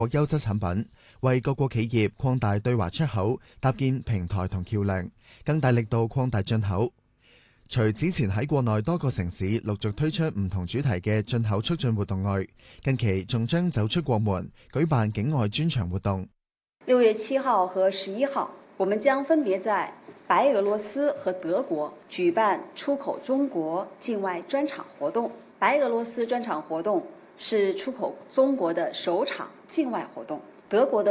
優質產品，為各國企業擴大對華出口搭建平台同橋樑，更大力度擴大進口。除之前喺國內多個城市陸續推出唔同主題嘅進口促進活動外，近期仲將走出國門，舉辦境外專場活動。 6月7號和11號，我們將分別在白俄羅斯和德國舉辦出口中國境外專場活動。白俄羅斯專場活動是出口中國的首場境外活動，德國的